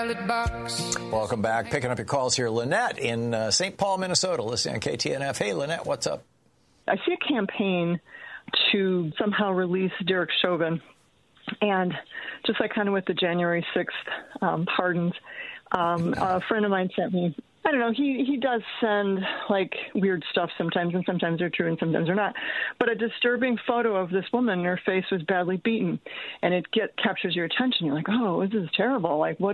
ballot box. Welcome back. Picking up your calls here. Lynette in St. Paul, Minnesota, listening on KTNF. Hey, Lynette, what's up? I see a campaign to somehow release Derek Chauvin. And just like kind of with the January 6th pardons, a friend of mine sent me, I don't know, he does send like weird stuff sometimes, and sometimes they're true and sometimes they're not. But a disturbing photo of this woman, her face was badly beaten, and it captures your attention. You're like, oh, this is terrible. Like, what